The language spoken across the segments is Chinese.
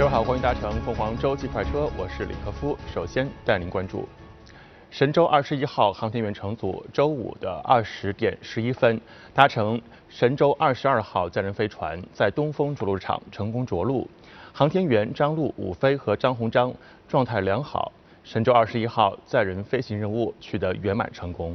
各位好，欢迎搭乘凤凰洲际快车，我是李克夫。首先带您关注神舟21号航天员乘组周五的20点11分，搭乘神舟22号载人飞船在东风着陆场成功着陆。航天员张陆、武飞和张鸿章状态良好，神舟21号载人飞行任务取得圆满成功。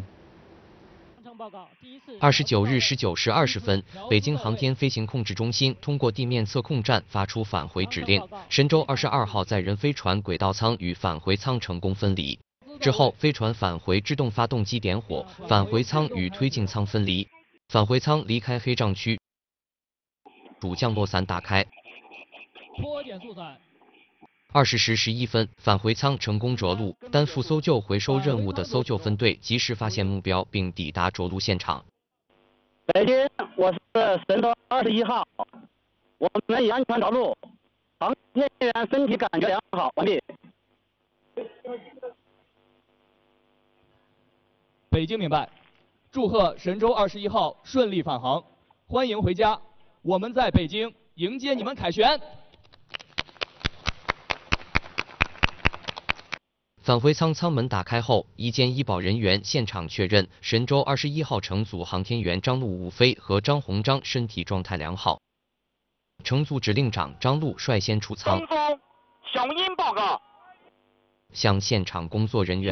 29日19时20分，北京航天飞行控制中心通过地面测控站发出返回指令，神舟22号载人飞船轨道舱与返回舱成功分离。之后，飞船返回制动发动机点火，返回舱与推进舱分离，返回舱离开黑障区，主降落伞打开。 脱减速伞。 20时11分，返回舱成功着陆，担负搜救回收任务的搜救分队及时发现目标并抵达着陆现场。 北京，我是神舟21号，我们已安全着陆，航天员身体感觉良好，完毕。 北京明白，祝贺神舟21号顺利返航，欢迎回家，我们在北京迎接你们凯旋。 返回舱舱门打开后，医监医保人员现场确认，神舟21号乘组航天员张陆、武飞和张鸿章身体状态良好。乘组指令长张陆率先出舱， 东风，小鹰报告， 向现场工作人员